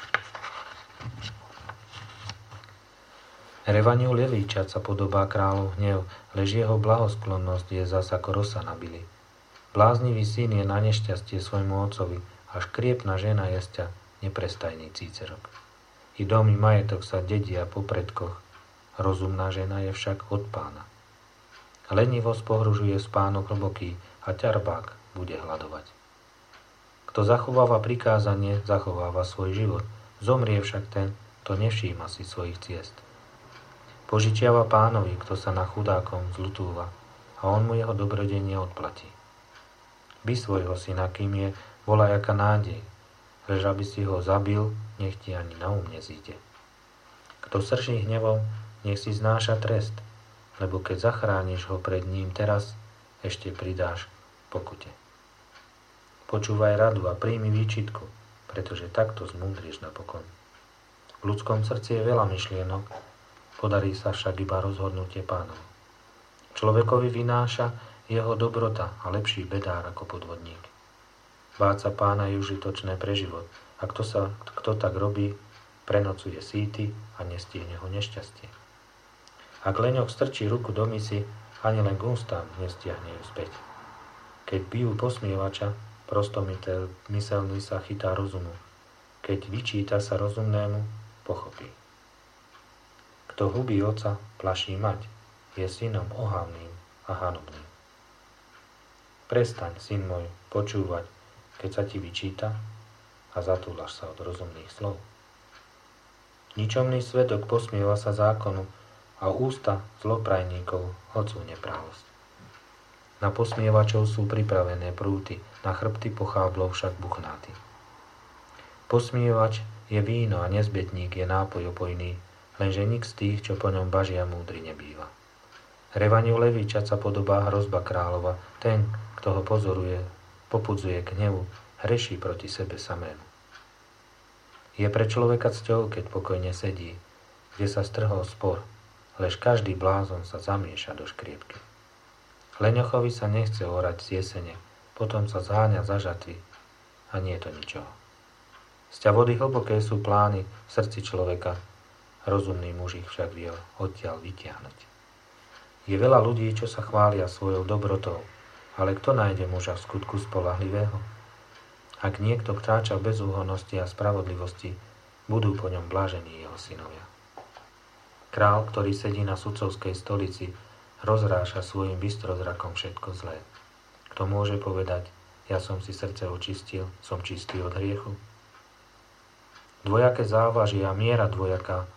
Revaniu Levíčat sa podobá kráľov hnev, lež jeho blahosklonnosť je zas ako rosa na bili. Bláznivý syn je na nešťastie svojmu otcovi a škriepna žena jesťa neprestajný cícerok. I dom i majetok sa dedia po predkoch, rozumná žena je však od Pána. Lenivosť pohružuje spánok hlboký a ťarbák bude hladovať. Kto zachováva prikázanie, zachováva svoj život, zomrie však ten, kto nevšíma si svojich ciest. Požičiava Pánovi, kto sa na chudákom zľutúva, a on mu jeho dobrodenie odplatí. By svojho syna, kým je, volaj aká nádej, lež aby si ho zabil, nech ti ani na um nezíde. Kto srší hnevom, nech si znáša trest, lebo keď zachrániš ho pred ním teraz, ešte pridáš pokute. Počúvaj radu a príjmi výčitku, pretože takto zmúdriš napokon. V ľudskom srdci je veľa myšlienok, podarí sa však iba rozhodnutie Pánov. Človekovi vynáša jeho dobrota a lepší bedár ako podvodník. Báť sa Pána je užitočné pre život a kto, sa, kto tak robí, prenocuje síty a nestihne ho nešťastie. Ak leňok strčí ruku do misy, ani len k ústám nestiahne ju späť. Keď bijú posmievača, prostomyselný sa chytá rozumu. Keď vyčíta sa rozumnému, pochopí. Kto hubí oca, plaší mať, je synom ohavným a hanobným. Prestaň, syn môj, počúvať, keď sa ti vyčíta a zatúlaš sa od rozumných slov. Ničomný svedok posmieva sa zákonu a ústa zloprajníkov hodzú neprávosť. Na posmievačov sú pripravené prúty, na chrbty pocháblov však buchnáty. Posmievač je víno a nezbetník je nápoj opojný, lenže nik z tých, čo po ňom bažia, múdry nebýva. Revaniu Levíčat sa podobá hrozba kráľova, ten, kto ho pozoruje, popudzuje k hnevu, hreší proti sebe samému. Je pre človeka cťou, keď pokojne sedí, kde sa strhol spor, lež každý blázon sa zamieša do škriepky. Leňochovi sa nechce orať z jesene, potom sa zháňa za žatvy a nie je to ničoho. Sťa vody hlboké sú plány v srdci človeka, rozumný muž ich však vie odtiaľ vytiahnuť. Je veľa ľudí, čo sa chvália svojou dobrotou, ale kto nájde muža v skutku spoľahlivého? Ak niekto kráča v bezúhonnosti a spravodlivosti, budú po ňom blážení jeho synovia. Král, ktorý sedí na sudcovskej stolici, rozráša svojim bystrozrakom všetko zlé. Kto môže povedať, ja som si srdce očistil, som čistý od hriechu? Dvojaké závažie a miera dvojaká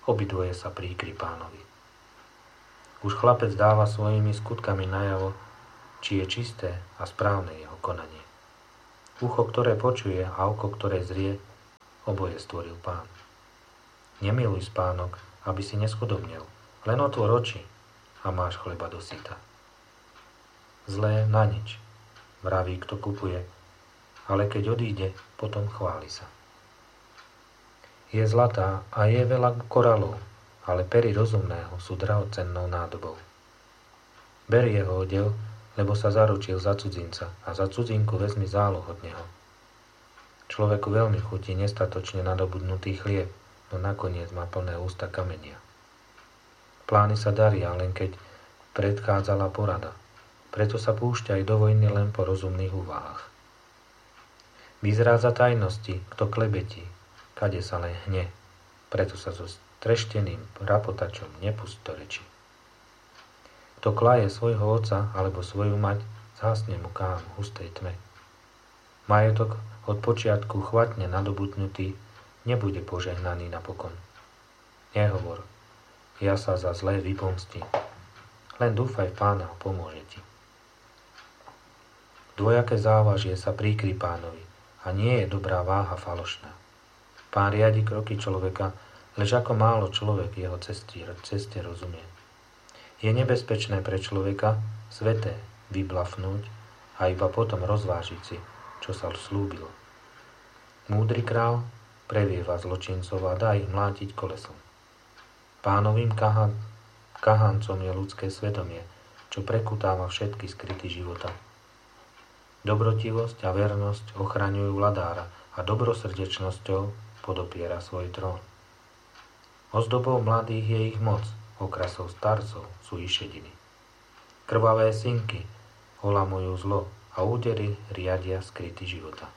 obidvoje sa príkri Pánovi. Už chlapec dáva svojimi skutkami najavo, či je čisté a správne jeho konanie. Ucho, ktoré počuje a oko, ktoré zrie, oboje stvoril Pán. Nemiluj spánok, aby si neschudobnel, len otvor oči a máš chleba dosyta. Zlé na nič, vraví, kto kupuje, ale keď odíde, potom chváli sa. Je zlatá a je veľa korálov, ale pery rozumného sú drahocennou nádobou. Ber jeho odev, lebo sa zaručil za cudzinca a za cudzinku vezmi záloh od neho. Človeku veľmi chutí nestatočne nadobudnutý chlieb, no nakoniec má plné ústa kamenia. Plány sa daria, len keď predchádzala porada, preto sa púšťa aj do vojny len po rozumných úvahách. Vyzrádza tajnosti, kto klebetí, kade sa len hne, preto sa so strešteným rapotačom nepustorečí. Kto klaje svojho otca alebo svoju mať, zhasne mu kám v hustej tme. Majetok od počiatku chvatne nadobudnutý nebude požehnaný napokon. Nehovor, ja sa za zlé vypomstím, len dúfaj v Pána, pomôže ti. Dvojaké závažie sa príkri Pánovi a nie je dobrá váha falošná. Pán riadi kroky človeka, lež ako málo človek jeho cesty, ceste rozumie. Je nebezpečné pre človeka sveté vyblafnúť a iba potom rozvážiť si, čo sa slúbilo. Múdry král previeva zločincov a dá ich mlátiť kolesom. Pánovým kahan, kahancom je ľudské svedomie, čo prekutáva všetky skryty života. Dobrotivosť a vernosť ochraňujú vladára a dobrosrdečnosťou podopiera svoj trón. Ozdobou mladých je ich moc, okrasou starcov sú ich šediny. Krvavé synky olamujú zlo a údery riadia skryty života.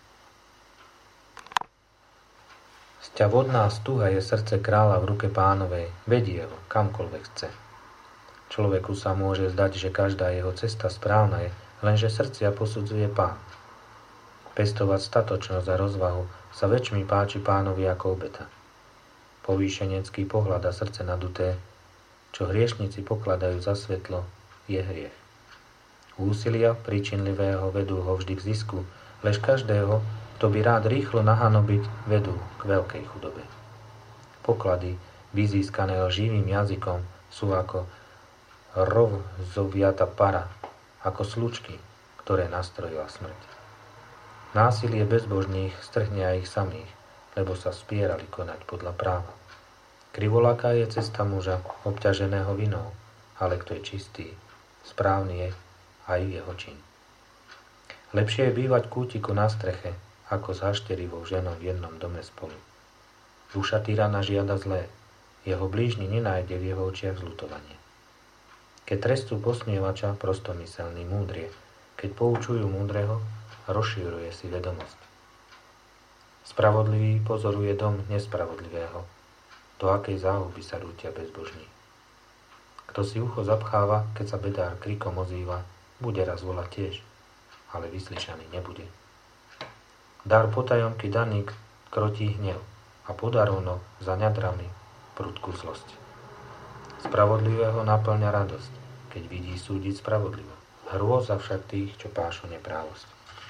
Sťavodná stuha je srdce kráľa v ruke Pánovej, vedie ho kamkoľvek chce. Človeku sa môže zdať, že každá jeho cesta správna je, lenže srdcia posudzuje Pán. Pestovať statočnosť a rozvahu sa väčšmi páči Pánovi ako obeta. Povýšenecký pohľad a srdce naduté, čo hriešnici pokladajú za svetlo, je hriech. Úsilia pričinlivého vedú ho vždy k zisku, lež každého, kto by rád rýchlo nahanobiť, vedú k veľkej chudobe. Poklady, vyzískané živým jazykom, sú ako rov zoviata para, ako slučky, ktoré nastrojila smrť. Násilie bezbožných strhne aj ich samých, lebo sa spierali konať podľa práva. Krivolaká je cesta muža, obťaženého vinou, ale kto je čistý, správny je aj jeho čin. Lepšie je bývať kútiku na streche, ako s hašterivou ženou v jednom dome spolu. Duša tyrana žiada zlé, jeho blížny nenájde v jeho očiach zľutovanie. Keď trestú posmievača, prostomyselný múdrie, keď poučujú múdreho, rozšíruje si vedomosť. Spravodlivý pozoruje dom nespravodlivého, do akej záhuby sa rútia bezbožní. Kto si ucho zapcháva, keď sa bedár krikom ozýva, bude raz volať tiež, ale vyslyšaný nebude. Dar potajomky daný krotí hnev a podarovno za ňadrami prudkú zlosť. Spravodlivého naplňa radosť, keď vidí súdiť spravodlivo. Hrôza však tých, čo pášu neprávosť.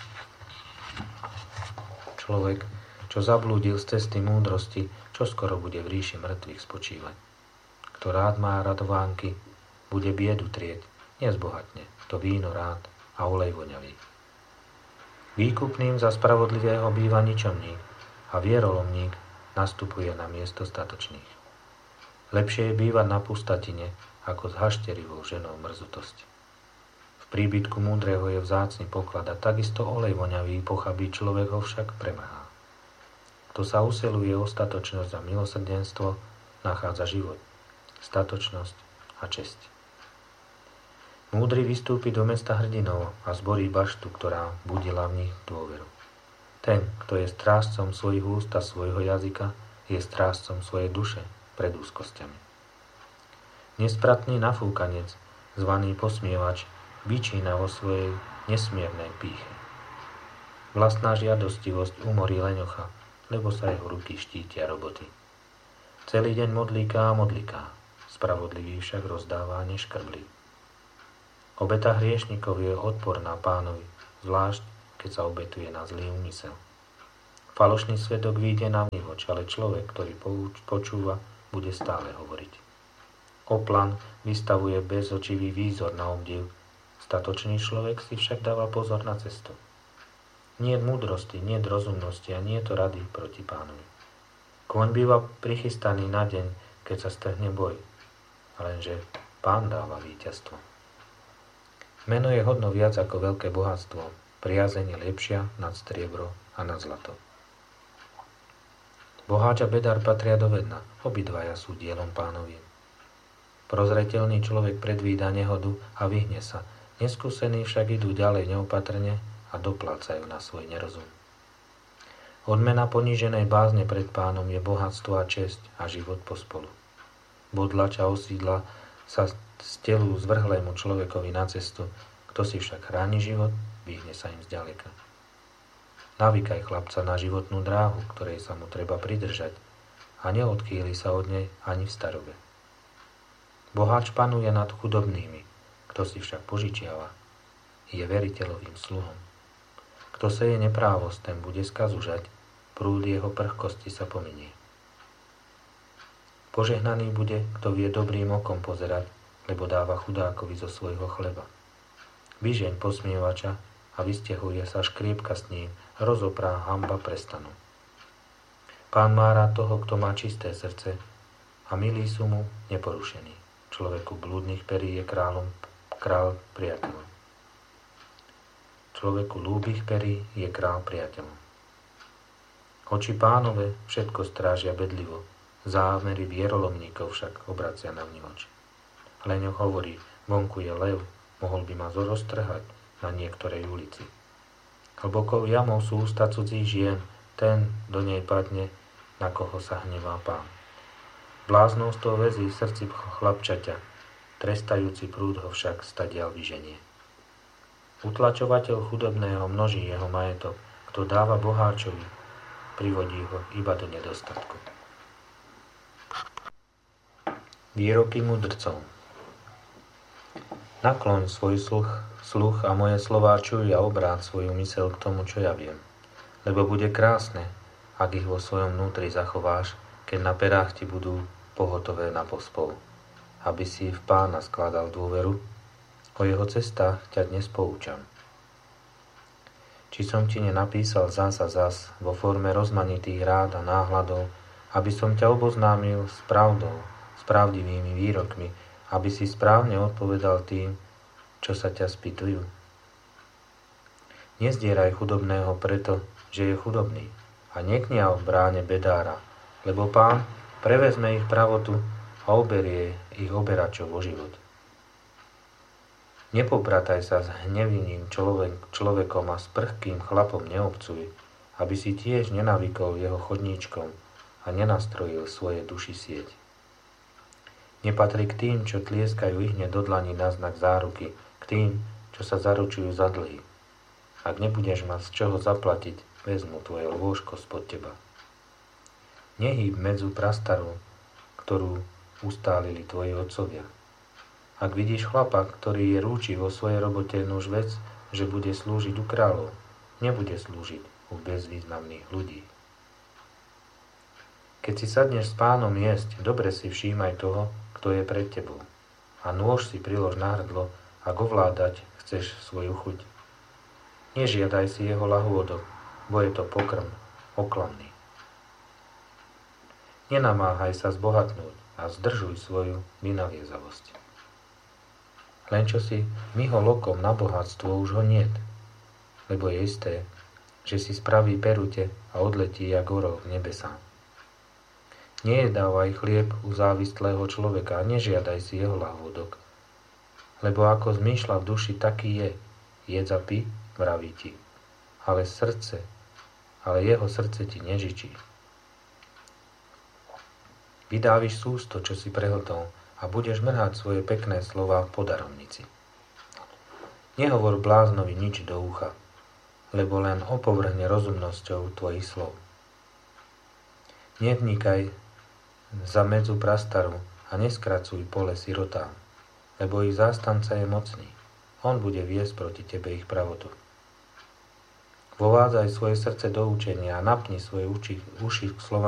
Človek, čo zablúdil z cesty múdrosti, čo skoro bude v ríši mŕtvych spočívať. Kto rád má radovánky, bude biedu trieť, nezbohatne, to víno rád a olej voňavý. Výkupným za spravodlivého býva ničomník a vierolomník nastupuje na miesto statočných. Lepšie je bývať na pustatine, ako s hašterivou ženou mrzutosť. V príbytku múdreho je vzácny poklad a takisto olej voňavý pochabý človek ho však premrhá. Kto sa usiluje o statočnosť a milosrdenstvo, nachádza život, statočnosť a česť. Múdry vystúpi do mesta hrdinov a zborí baštu, ktorá budila v nich dôveru. Ten, kto je strážcom svojich úst a svojho jazyka, je strážcom svojej duše pred úzkosťami. Nespratný nafúkanec, zvaný posmievač, vyčína vo svojej nesmiernej pýche. Vlastná žiadostivosť umorí leňocha, lebo sa jeho ruky štítia roboty. Celý deň modlíká a modlíká, spravodlivý však rozdáva a neškrblí. Obeta hriešnikov je odporná Pánovi, zvlášť keď sa obetuje na zlý úmysel. Falošný svedok vyjde na vnívoč, ale človek, ktorý počúva, bude stále hovoriť. Oplan vystavuje bezočivý výzor na obdiv, statočný človek si však dáva pozor na cestu. Nie je múdrosti, nie je rozumnosti a nie je to rady proti Pánovi. Kôň býva prichystaný na deň, keď sa strhne boj, lenže Pán dáva víťazstvo. Meno je hodno viac ako veľké bohatstvo, priazeň je lepšia nad striebro a nad zlato. Boháč a bedár patria do vedna, obidvaja sú dielom Pánovým. Prozreteľný človek predvída nehodu a vyhne sa, neskúsení však idú ďalej neopatrne a doplácajú na svoj nerozum. Odmena poníženej bázne pred Pánom je bohatstvo a česť a život pospolu. Bodlač a osídla sa z telu zvrhlému človekovi na cestu, kto si však chráni život, vyhne sa im zďaleka. Navykaj chlapca na životnú dráhu, ktorej sa mu treba pridržať a neodkýli sa od nej ani v starobe. Boháč panuje nad chudobnými, kto si však požičiava, je veriteľovým sluhom. Kto seje neprávosť, ten bude skazu žať, prúd jeho prchkosti sa pominie. Požehnaný bude, kto vie dobrým okom pozerať, lebo dáva chudákovi zo svojho chleba. Vyžeň posmievača a vystehuje sa škriepka s ním, rozoprá hanba prestanú. Pán má rád toho, kto má čisté srdce a milí sú mu neporušení. Človeku blúdnych perí je kráľom, král priateľom. Človeku lúbých perí je král priateľom. Oči Pánove všetko strážia bedlivo, zámery vierolomníkov však obracia na vnívoč. Leňo hovorí, vonku je lev, mohol by ma roztrhať na niektorej ulici. Hlbokou jamou sú ústa cudzích žien, ten do nej padne, na koho sa hnevá Pán. Bláznostvo väzí v srdci chlapčaťa, trestajúci prúd ho však stadiaľ vyženie. Utlačovateľ chudobného množí jeho majetok, kto dáva boháčovi, privodí ho iba do nedostatku. Výroky mudrcov. Nakloň svoj sluch, sluch a moje slová čuj a obráť svoju myseľ k tomu, čo ja viem. Lebo bude krásne, ak ich vo svojom vnútri zachováš, keď na perách ti budú pohotové na pospol, aby si v Pána skladal dôveru, o jeho cestách ťa dnes poučam. Či som ti nenapísal zas a zas vo forme rozmanitých rád a náhľadov, aby som ťa oboznámil s pravdou, s pravdivými výrokmi, aby si správne odpovedal tým, čo sa ťa spýtujú. Nezdieraj chudobného preto, že je chudobný, a neknia v bráne bedára, lebo Pán prevezme ich pravotu a oberie ich oberačov o život. Nepoprataj sa s hneviným človek, človekom a s prchkým chlapom neobcuj, aby si tiež nenavykol jeho chodníčkom a nenastrojil svoje duši sieť. Nepatrí k tým, čo tlieskajú ihneď do dlani na znak záruky, k tým, čo sa zaručujú za dlhy. Ak nebudeš mať z čoho zaplatiť, vezmu tvoje lôžko spod teba. Nehýb medzu prastaru, ktorú ustálili tvoji otcovia. Ak vidíš chlapa, ktorý je rúči vo svojej robote, nuž vec, že bude slúžiť u kráľov, nebude slúžiť u bezvýznamných ľudí. Keď si sadneš s Pánom jesť, dobre si všímaj toho, kto je pred tebou. A nôž si prilož na hrdlo, ak ovládať chceš svoju chuť. Nežiadaj si jeho lahôdok, bo je to pokrm oklamný. Nenamáhaj sa zbohatnúť a zdržuj svoju vynaliezavosť. Len čo si myhol okom na bohatstvo, už ho niet, lebo je isté, že si spraví perute a odletí jak orol v nebesá. Nejedávaj chlieb u závislého človeka a nežiadaj si jeho lahôdok, lebo ako zmýšľa v duši, taký je, jedz a pí, vraví ti, ale srdce, ale jeho srdce ti nežičí. Vydáviš sústo, čo si prehltol, a budeš mrhať svoje pekné slová v podarovnici. Nehovor bláznovi nič do ucha, lebo len opovrhne rozumnosťou tvojich slov. Nevnikaj za medzu prastaru a neskracuj pole sirotám, lebo ich zástanca je mocný. On bude viesť proti tebe ich pravotu. Vovádzaj svoje srdce do učenia a napni svoje uši, uši k slovám